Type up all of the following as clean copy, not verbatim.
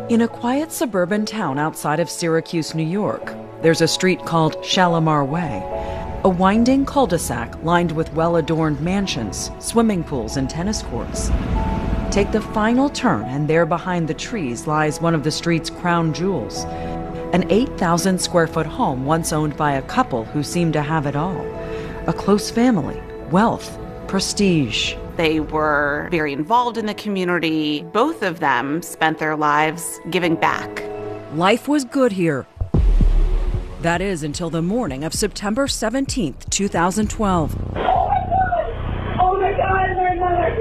In a quiet suburban town outside of Syracuse, New York, there's a street called Shalimar Way, a winding cul-de-sac lined with well-adorned mansions, swimming pools, and tennis courts. Take the final turn, and there behind the trees lies one of the street's crown jewels, an 8,000-square-foot home once owned by a couple who seemed to have it all: a close family, wealth, prestige. They were very involved in the community. Both of them spent their lives giving back. Life was good here. That is until the morning of September 17th, 2012. Oh my God, my mother!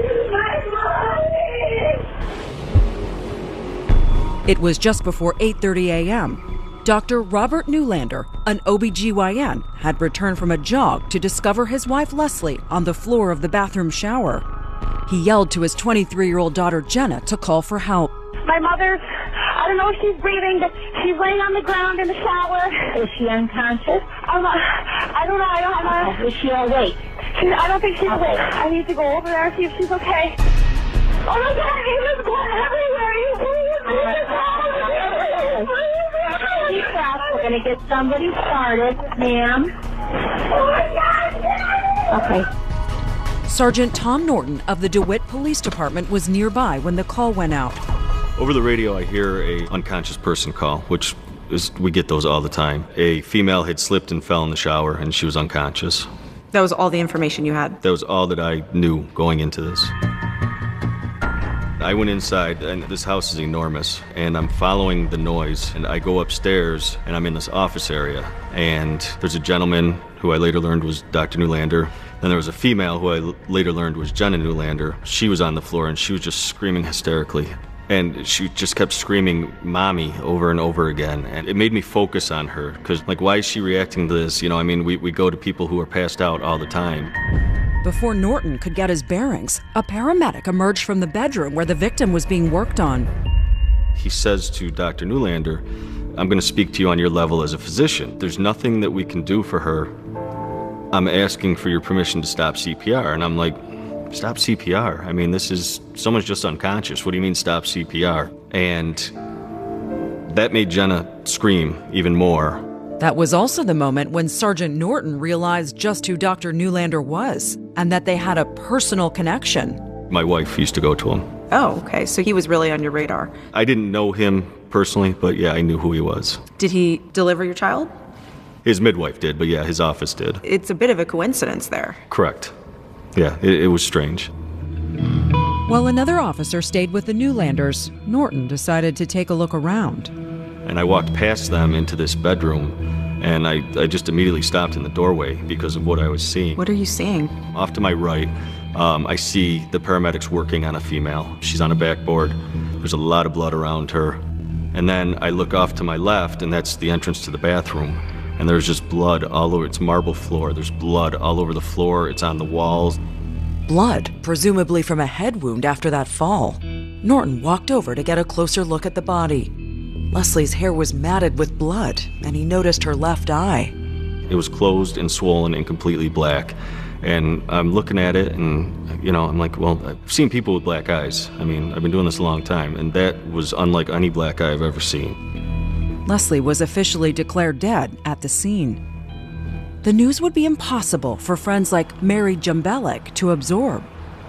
It was just before 8:30 a.m. Dr. Robert Newlander, an OBGYN, had returned from a jog to discover his wife Leslie on the floor of the bathroom shower. He yelled to his 23-year-old daughter Jenna to call for help. My mother's, I don't know if she's breathing, but she's laying on the ground in the shower. Is she unconscious? I don't know. Is she awake? I don't think she's awake. I need to go over there and see if she's okay. Oh my God, he was going everywhere. We're going to get somebody started, ma'am. Oh my God! Okay. Sergeant Tom Norton of the DeWitt Police Department was nearby when the call went out. Over the radio, I hear a unconscious person call, which is, we get those all the time. A female had slipped and fell in the shower, and she was unconscious. That was all the information you had? That was all that I knew going into this. I went inside, and this house is enormous, and I'm following the noise, and I go upstairs, and I'm in this office area, and there's a gentleman who I later learned was Dr. Newlander. Then there was a female who I later learned was Jenna Newlander. She was on the floor, and she was just screaming hysterically. And she just kept screaming, "Mommy," over and over again. And it made me focus on her, because, like, why is she reacting to this? You know, I mean, we go to people who are passed out all the time. Before Norton could get his bearings, a paramedic emerged from the bedroom where the victim was being worked on. He says to Dr. Newlander, "I'm going to speak to you on your level as a physician. There's nothing that we can do for her. I'm asking for your permission to stop CPR." And I'm like, "Stop CPR? I mean, someone's just unconscious. What do you mean stop CPR?" And that made Jenna scream even more. That was also the moment when Sergeant Norton realized just who Dr. Newlander was, and that they had a personal connection. My wife used to go to him. Oh, okay, so he was really on your radar. I didn't know him personally, but yeah, I knew who he was. Did he deliver your child? His midwife did, but yeah, his office did. It's a bit of a coincidence there. Correct. Yeah, it was strange. While another officer stayed with the Newlanders, Norton decided to take a look around. And I walked past them into this bedroom, and I just immediately stopped in the doorway because of what I was seeing. What are you seeing? Off to my right, I see the paramedics working on a female. She's on a backboard. There's a lot of blood around her. And then I look off to my left, and that's the entrance to the bathroom. And there's just blood all over. It's marble floor. There's blood all over the floor. It's on the walls. Blood, presumably from a head wound after that fall. Norton walked over to get a closer look at the body. Leslie's hair was matted with blood, and he noticed her left eye. It was closed and swollen and completely black. And I'm looking at it, and, you know, I'm like, well, I've seen people with black eyes. I mean, I've been doing this a long time, and that was unlike any black eye I've ever seen. Leslie was officially declared dead at the scene. The news would be impossible for friends like Mary Jumbelik to absorb.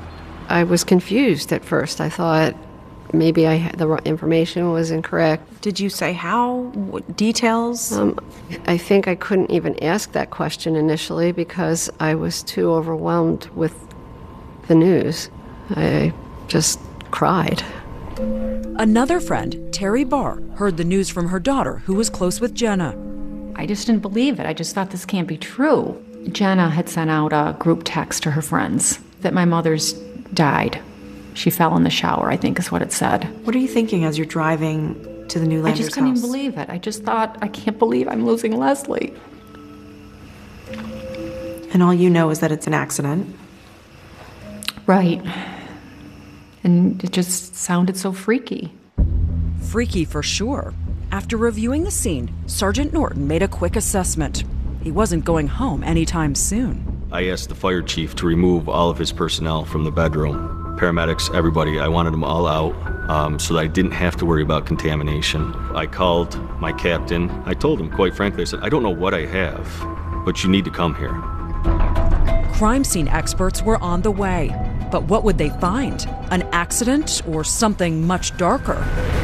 I was confused at first. I thought maybe the information was incorrect. Did you say how? What details? I think I couldn't even ask that question initially because I was too overwhelmed with the news. I just cried. Another friend, Terry Barr, heard the news from her daughter, who was close with Jenna. I just didn't believe it. I just thought this can't be true. Jenna had sent out a group text to her friends that my mother's died. She fell in the shower, I think is what it said. What are you thinking as you're driving to the Newlanders' house? I just couldn't even believe it. I just thought, I can't believe I'm losing Leslie. And all you know is that it's an accident. Right. And it just sounded so freaky. Freaky for sure. After reviewing the scene, Sergeant Norton made a quick assessment. He wasn't going home anytime soon. I asked the fire chief to remove all of his personnel from the bedroom. paramedics, everybody. I wanted them all out so that I didn't have to worry about contamination. I called my captain. I told him, quite frankly, I said, I don't know what I have, but you need to come here. Crime scene experts were on the way. But what would they find? An accident or something much darker?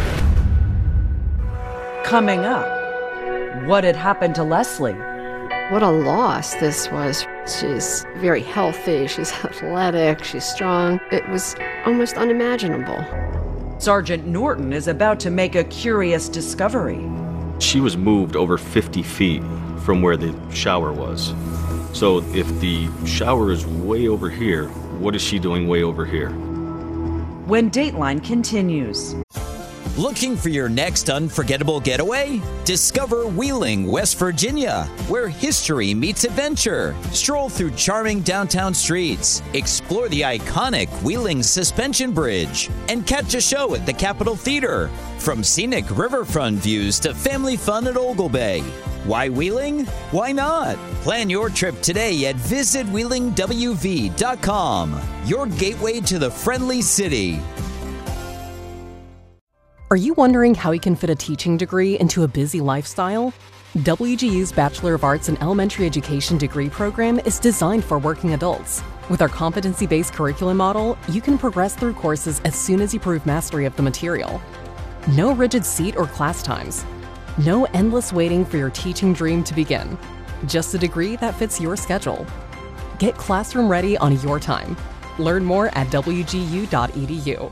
Coming up, what had happened to Leslie? What a loss this was. She's very healthy, she's athletic, she's strong. It was almost unimaginable. Sergeant Norton is about to make a curious discovery. She was moved over 50 feet from where the shower was. So if the shower is way over here, what is she doing way over here? When Dateline continues. Looking for your next unforgettable getaway? Discover Wheeling, West Virginia, where history meets adventure. Stroll through charming downtown streets, explore the iconic Wheeling Suspension Bridge, and catch a show at the Capitol Theater. From scenic riverfront views to family fun at Ogle Bay. Why Wheeling? Why not? Plan your trip today at visitwheelingwv.com, your gateway to the friendly city. Are you wondering how you can fit a teaching degree into a busy lifestyle? WGU's Bachelor of Arts in Elementary Education degree program is designed for working adults. With our competency-based curriculum model, you can progress through courses as soon as you prove mastery of the material. No rigid seat or class times. No endless waiting for your teaching dream to begin. Just a degree that fits your schedule. Get classroom ready on your time. Learn more at wgu.edu.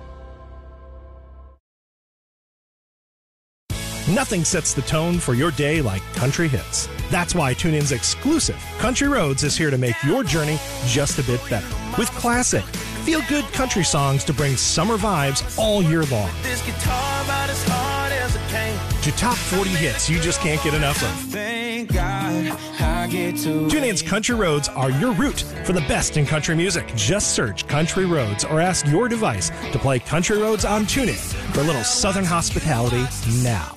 Nothing sets the tone for your day like country hits. That's why TuneIn's exclusive Country Roads is here to make your journey just a bit better. With classic, feel-good country songs to bring summer vibes all year long. This guitar about as hard as it came. To top 40 hits you just can't get enough of. Thank God I get to TuneIn's Country Roads are your route for the best in country music. Just search Country Roads or ask your device to play Country Roads on TuneIn for a little southern hospitality now.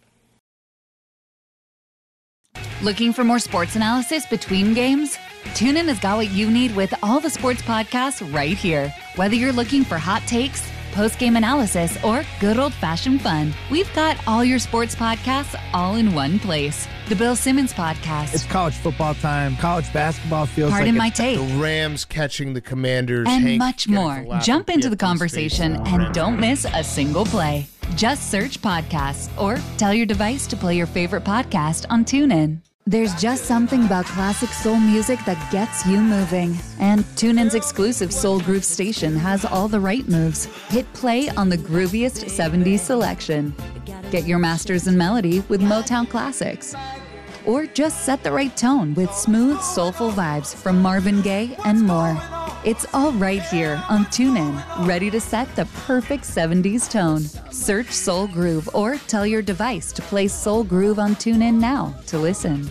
Looking for more sports analysis between games? TuneIn has got what you need with all the sports podcasts right here. Whether you're looking for hot takes, post-game analysis, or good old-fashioned fun, we've got all your sports podcasts all in one place. The Bill Simmons Podcast. It's college football time. College basketball feels Pardon like my take. The Rams catching the Commanders. And Hank much more. Jump into the conversation and don't miss a single play. Just search podcasts or tell your device to play your favorite podcast on TuneIn. There's just something about classic soul music that gets you moving. And TuneIn's exclusive Soul Groove station has all the right moves. Hit play on the grooviest 70s selection. Get your masters in melody with Motown classics. Or just set the right tone with smooth, soulful vibes from Marvin Gaye and more. It's all right here on TuneIn, ready to set the perfect 70s tone. Search Soul Groove or tell your device to play Soul Groove on TuneIn now to listen.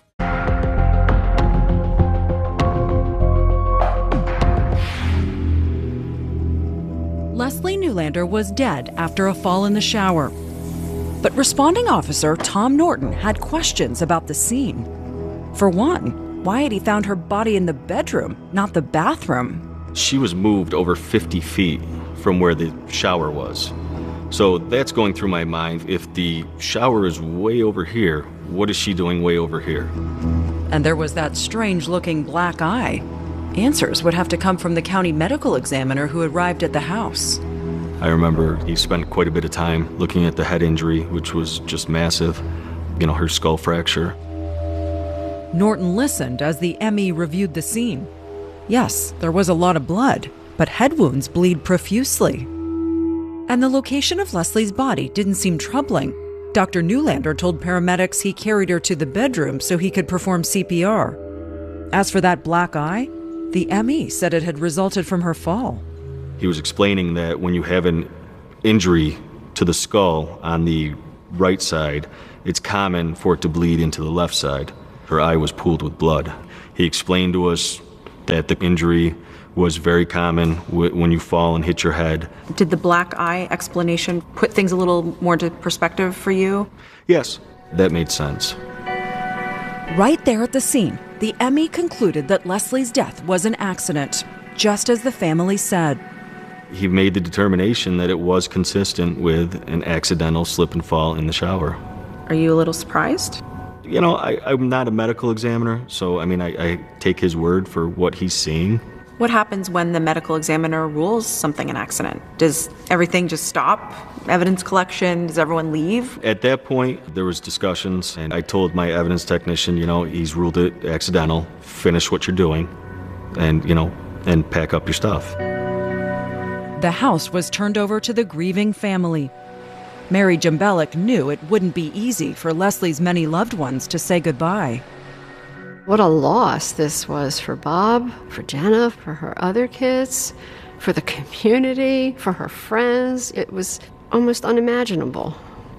Leslie Newlander was dead after a fall in the shower. But responding officer Tom Norton had questions about the scene. For one, why had he found her body in the bedroom, not the bathroom? She was moved over 50 feet from where the shower was. So that's going through my mind. If the shower is way over here, what is she doing way over here? And there was that strange-looking black eye. Answers would have to come from the county medical examiner who arrived at the house. I remember he spent quite a bit of time looking at the head injury, which was just massive. You know, her skull fracture. Norton listened as the ME reviewed the scene. Yes, there was a lot of blood, but head wounds bleed profusely. And the location of Leslie's body didn't seem troubling. Dr. Newlander told paramedics he carried her to the bedroom so he could perform CPR. As for that black eye, the ME said it had resulted from her fall. He was explaining that when you have an injury to the skull on the right side, it's common for it to bleed into the left side. Her eye was pooled with blood. He explained to us that the injury was very common when you fall and hit your head. Did the black eye explanation put things a little more into perspective for you? Yes, that made sense. Right there at the scene, the ME concluded that Leslie's death was an accident, just as the family said. he made the determination that it was consistent with an accidental slip and fall in the shower. Are you a little surprised? You know, I'm not a medical examiner, so I take his word for what he's seeing. What happens when the medical examiner rules something an accident? Does everything just stop? Evidence collection? Does everyone leave? At that point, there was discussions, and I told my evidence technician, he's ruled it accidental. Finish what you're doing, and pack up your stuff. The house was turned over to the grieving family. Mary Jumbelik knew it wouldn't be easy for Leslie's many loved ones to say goodbye. What a loss this was for Bob, for Jenna, for her other kids, for the community, for her friends. It was almost unimaginable.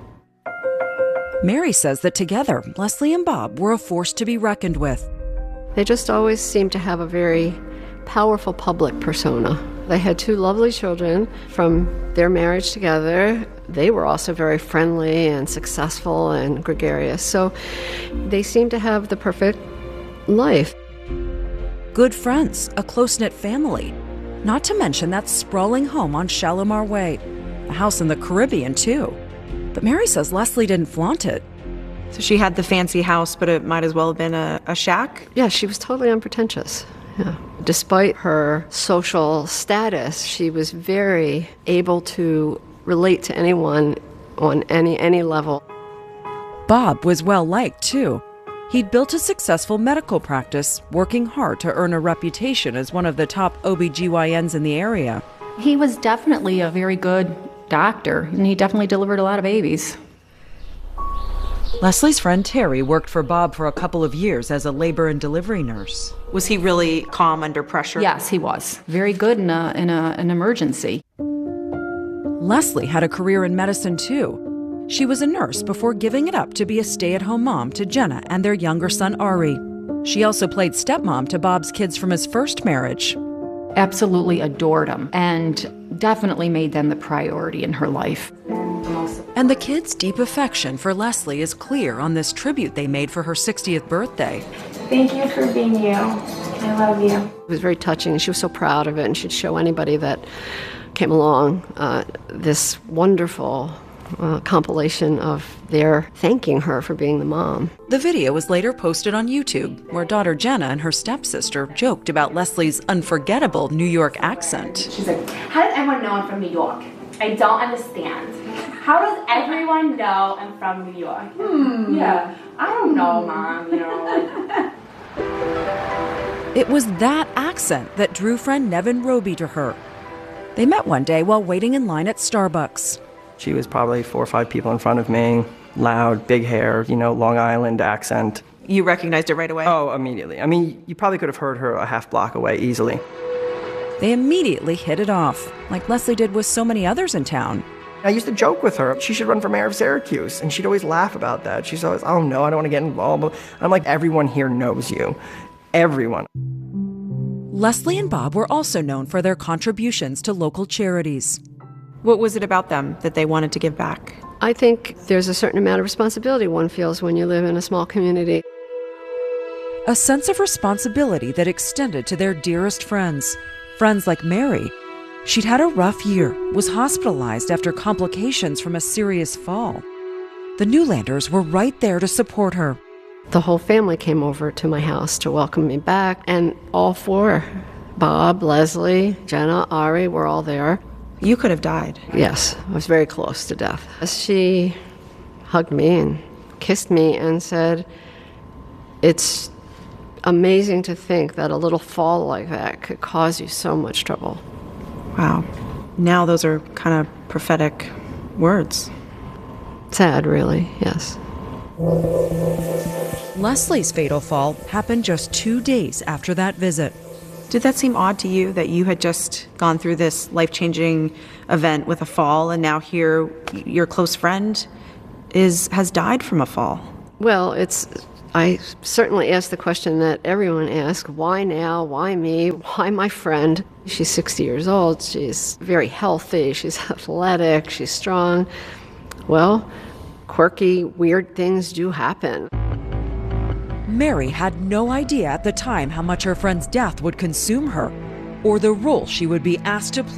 Mary says that together, Leslie and Bob were a force to be reckoned with. They just always seemed to have a very powerful public persona. They had 2 lovely children from their marriage together. They were also very friendly and successful and gregarious. So they seemed to have the perfect life. Good friends, a close-knit family. Not to mention that sprawling home on Shalimar Way. A house in the Caribbean, too. But Mary says Leslie didn't flaunt it. So she had the fancy house, but it might as well have been a shack? Yeah, she was totally unpretentious. Yeah. Despite her social status, she was very able to relate to anyone on any level. Bob was well-liked, too. He'd built a successful medical practice, working hard to earn a reputation as one of the top OBGYNs in the area. He was definitely a very good doctor, and he definitely delivered a lot of babies. Leslie's friend Terry worked for Bob for a couple of years as a labor and delivery nurse. Was he really calm under pressure? Yes, he was. Very good in an emergency. Leslie had a career in medicine, too. She was a nurse before giving it up to be a stay-at-home mom to Jenna and their younger son, Ari. She also played stepmom to Bob's kids from his first marriage. Absolutely adored them, and definitely made them the priority in her life. And the kids' deep affection for Leslie is clear on this tribute they made for her 60th birthday. Thank you for being you. I love you. It was very touching, and she was so proud of it, and she'd show anybody that came along this wonderful compilation of their thanking her for being the mom. The video was later posted on YouTube, where daughter Jenna and her stepsister joked about Leslie's unforgettable New York accent. She's like, how does everyone know I'm from New York? I don't understand. How does everyone know I'm from New York? Yeah, I don't know, Mom, It was that accent that drew friend Nevin Roby to her. They met one day while waiting in line at Starbucks. She was probably 4 or 5 people in front of me, loud, big hair, Long Island accent. You recognized it right away? Oh, immediately. I mean, you probably could have heard her a half block away easily. They immediately hit it off, like Leslie did with so many others in town. I used to joke with her, she should run for mayor of Syracuse, and she'd always laugh about that. She's always, oh no, I don't want to get involved. I'm like, everyone here knows you. Everyone. Leslie and Bob were also known for their contributions to local charities. What was it about them that they wanted to give back? I think there's a certain amount of responsibility one feels when you live in a small community. A sense of responsibility that extended to their dearest friends. Friends like Mary. She'd had a rough year, was hospitalized after complications from a serious fall. The Newlanders were right there to support her. The whole family came over to my house to welcome me back, and all 4, Bob, Leslie, Jenna, Ari, were all there. You could have died. Yes, I was very close to death. She hugged me and kissed me and said, it's amazing to think that a little fall like that could cause you so much trouble. Wow. Now those are kind of prophetic words. Sad, really, yes. Leslie's fatal fall happened just 2 days after that visit. Did that seem odd to you, that you had just gone through this life-changing event with a fall, and now here your close friend has died from a fall? Well, I certainly asked the question that everyone asks, why now, why me, why my friend? She's 60 years old, she's very healthy, she's athletic, she's strong. Well, quirky, weird things do happen. Mary had no idea at the time how much her friend's death would consume her, or the role she would be asked to play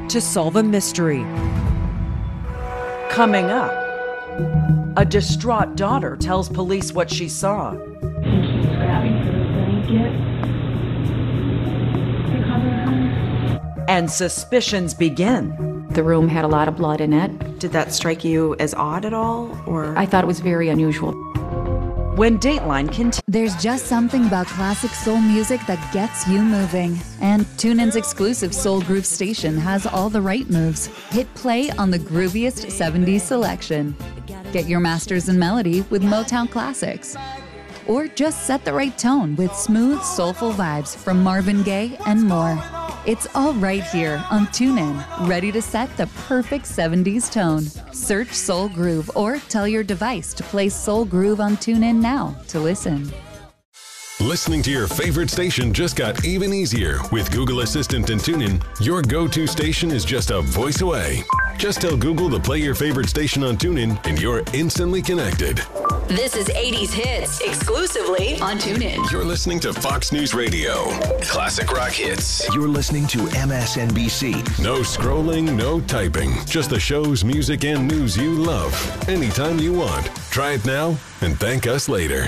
to solve a mystery. Coming up, a distraught daughter tells police what she saw. He's grabbing for the blanket. They're coming home. And suspicions begin. The room had a lot of blood in it. Did that strike you as odd at all, or? I thought it was very unusual. When Dateline continues. There's just something about classic soul music that gets you moving. And TuneIn's exclusive Soul Groove station has all the right moves. Hit play on the grooviest 70s selection. Get your masters in melody with Motown classics. Or just set the right tone with smooth, soulful vibes from Marvin Gaye and more. It's all right here on TuneIn, ready to set the perfect 70s tone. Search Soul Groove or tell your device to play Soul Groove on TuneIn now to listen. Listening to your favorite station just got even easier. With Google Assistant and TuneIn, your go-to station is just a voice away. Just tell Google to play your favorite station on TuneIn and you're instantly connected. This is 80s Hits, exclusively on TuneIn. You're listening to Fox News Radio. Classic rock hits. You're listening to MSNBC. No scrolling, no typing. Just the shows, music, and news you love. Anytime you want. Try it now and thank us later.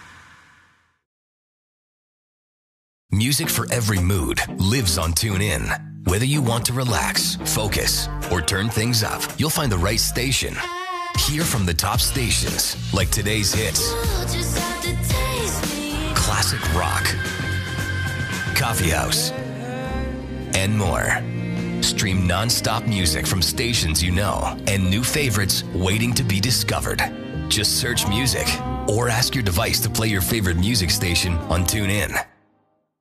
Music for every mood lives on TuneIn. Whether you want to relax, focus, or turn things up, you'll find the right station. Hear from the top stations like today's hits, classic rock, coffee house, and more. Stream non-stop music from stations you know and new favorites waiting to be discovered. Just search music or ask your device to play your favorite music station on TuneIn.